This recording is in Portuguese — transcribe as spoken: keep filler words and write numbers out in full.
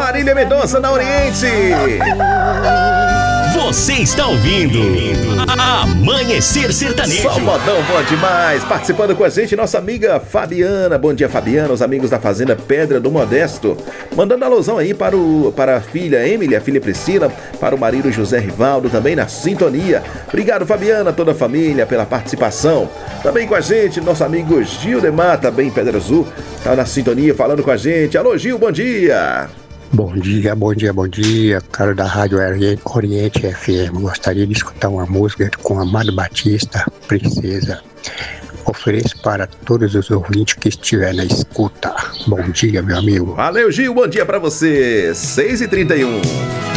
Marília Mendonça na Oriente. Você está ouvindo Amanhecer Sertanejo. Só modão bom demais. Participando com a gente, nossa amiga Fabiana. Bom dia, Fabiana. Os amigos da Fazenda Pedra do Modesto. Mandando alusão aí para, o, para a filha Emily, a filha Priscila, para o marido José Rivaldo, também na sintonia. Obrigado, Fabiana, toda a família, pela participação. Também com a gente, nosso amigo Gil de Mata, bem Pedra Azul, tá na sintonia, falando com a gente. Alô, Gil, bom dia. Bom dia, bom dia, bom dia, cara da Rádio Oriente F M. Gostaria de escutar uma música com Amado Batista, Princesa. Ofereço para todos os ouvintes que estiver na escuta. Bom dia, meu amigo. Valeu, Gil, bom dia pra você. seis e trinta e um.